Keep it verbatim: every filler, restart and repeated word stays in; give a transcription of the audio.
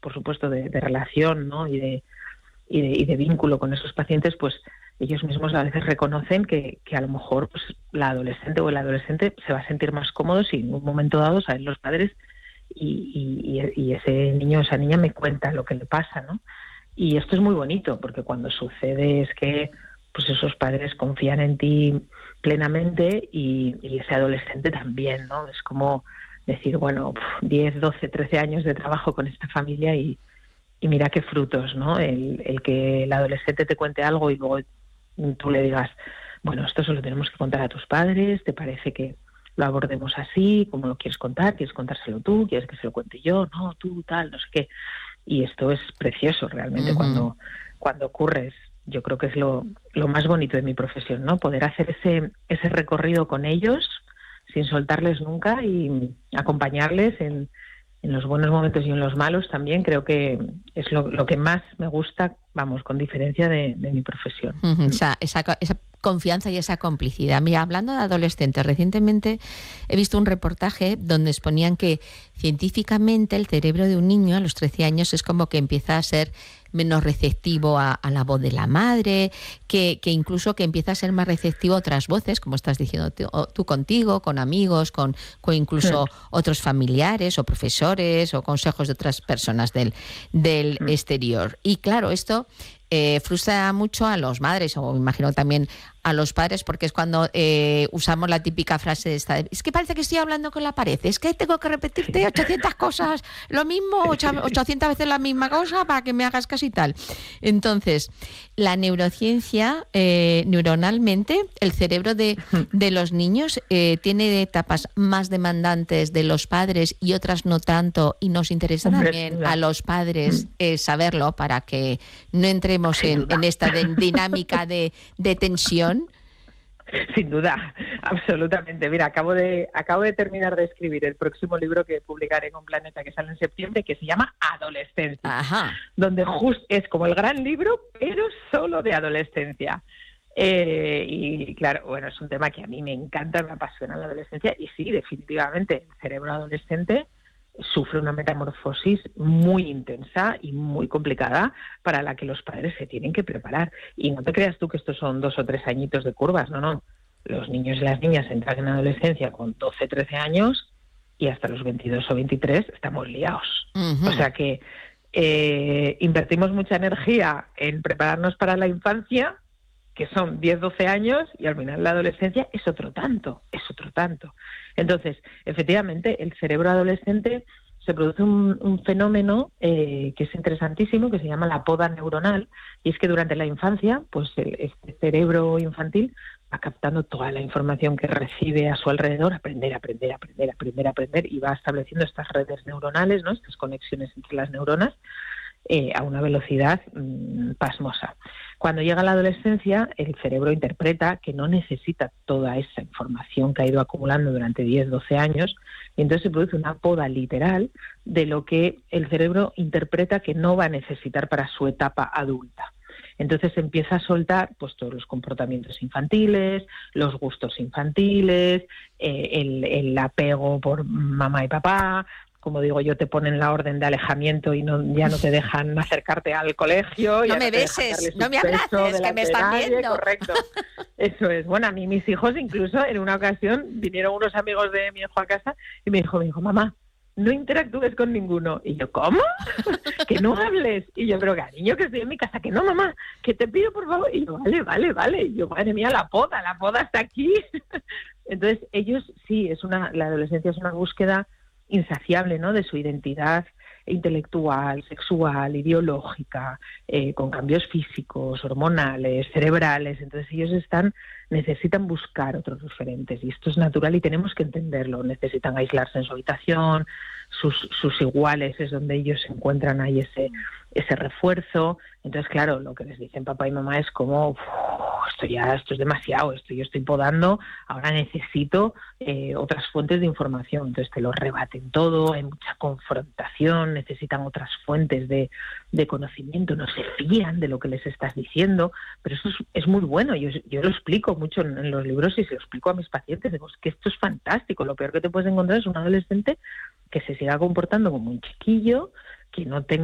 por supuesto, de, de relación, ¿no? y, de, y, de, y de vínculo con esos pacientes, pues ellos mismos a veces reconocen que, que a lo mejor pues, la adolescente o el adolescente se va a sentir más cómodo si en un momento dado salen los padres y, y, y ese niño o esa niña me cuenta lo que le pasa, ¿no? Y esto es muy bonito, porque cuando sucede es que pues esos padres confían en ti plenamente y, y ese adolescente también, ¿no? Es como decir, bueno, diez, doce, trece años de trabajo con esta familia y, y mira qué frutos, ¿no? El, el que el adolescente te cuente algo y luego tú le digas, bueno, esto se lo tenemos que contar a tus padres, ¿te parece que lo abordemos así? ¿Cómo lo quieres contar? ¿Quieres contárselo tú? ¿Quieres que se lo cuente yo? No, tú, tal, no sé qué. Y esto es precioso realmente uh-huh. cuando, cuando ocurre. Yo creo que es lo, lo más bonito de mi profesión, ¿no? Poder hacer ese, ese recorrido con ellos sin soltarles nunca y acompañarles en, en los buenos momentos y en los malos también. Creo que es lo, lo que más me gusta, vamos, con diferencia de, de mi profesión. Uh-huh. Esa, esa, esa confianza y esa complicidad. Mira, hablando de adolescentes, recientemente he visto un reportaje donde exponían que científicamente el cerebro de un niño a los trece años es como que empieza a ser menos receptivo a, a la voz de la madre, que, que incluso que empieza a ser más receptivo a otras voces, como estás diciendo tú, tú contigo, con amigos, con, con incluso sí. otros familiares o profesores o consejos de otras personas del, del sí. exterior. Y claro, esto eh, frustra mucho a los madres, o me imagino también a los padres, porque es cuando eh, usamos la típica frase de esta, es que parece que estoy hablando con la pared, es que tengo que repetirte ochocientas cosas, lo mismo, ochocientas veces la misma cosa para que me hagas caso y tal. Entonces, la neurociencia, eh, neuronalmente, el cerebro de, de los niños eh, tiene etapas más demandantes de los padres y otras no tanto, y nos interesa también a los padres eh, saberlo para que no entremos en, en esta de, dinámica de, de tensión. Sin duda, absolutamente. Mira, acabo de acabo de terminar de escribir el próximo libro que publicaré en Un Planeta, que sale en septiembre, que se llama Adolescencia, Ajá. donde just, es como el gran libro, pero solo de adolescencia. Eh, y claro, bueno, es un tema que a mí me encanta, me apasiona la adolescencia, y sí, definitivamente, el cerebro adolescente sufre una metamorfosis muy intensa y muy complicada para la que los padres se tienen que preparar. Y no te creas tú que estos son dos o tres añitos de curvas, no, no. Los niños y las niñas entran en adolescencia con doce, trece años y hasta los veintidós o veintitrés estamos liados. Uh-huh. O sea que eh, invertimos mucha energía en prepararnos para la infancia, que son diez, doce años, y al final la adolescencia es otro tanto, es otro tanto. Entonces, efectivamente, el cerebro adolescente se produce un, un fenómeno eh, que es interesantísimo, que se llama la poda neuronal, y es que durante la infancia, pues el, este cerebro infantil va captando toda la información que recibe a su alrededor, aprender, aprender, aprender, aprender, aprender, y va estableciendo estas redes neuronales, ¿no? Estas conexiones entre las neuronas, Eh, a una velocidad mmm, pasmosa. Cuando llega la adolescencia, el cerebro interpreta que no necesita toda esa información que ha ido acumulando durante diez, doce años, y entonces se produce una poda literal de lo que el cerebro interpreta que no va a necesitar para su etapa adulta. Entonces empieza a soltar pues todos los comportamientos infantiles, los gustos infantiles, eh, el, el apego por mamá y papá. Como digo yo, te ponen la orden de alejamiento y no, ya no te dejan acercarte al colegio. No me no beses, no me abraces, que me están viendo. Correcto, eso es. Bueno, a mí mis hijos incluso en una ocasión vinieron unos amigos de mi hijo a casa y me dijo, me dijo, mamá, no interactúes con ninguno. Y yo, ¿cómo? Que no hables. Y yo, pero cariño, que estoy en mi casa, que no, mamá, que te pido por favor. Y yo, vale, vale, vale. Y yo, madre mía, la poda, la poda está aquí. Entonces, ellos sí, es una, la adolescencia es una búsqueda insaciable, ¿no?, de su identidad intelectual, sexual, ideológica, eh, con cambios físicos, hormonales, cerebrales. Entonces ellos están, necesitan buscar otros referentes y esto es natural y tenemos que entenderlo. Necesitan aislarse en su habitación, sus, sus iguales es donde ellos encuentran ahí ese, ese refuerzo. Entonces, claro, lo que les dicen papá y mamá es como, esto ya, esto es demasiado, esto yo estoy podando, ahora necesito eh, otras fuentes de información. Entonces te lo rebaten todo, hay mucha confrontación, necesitan otras fuentes de, de conocimiento, no se fían de lo que les estás diciendo, pero eso es, es muy bueno. Yo, yo lo explico mucho en, en los libros y se lo explico a mis pacientes, digo, es que esto es fantástico, lo peor que te puedes encontrar es un adolescente que se siga comportando como un chiquillo, que no tenga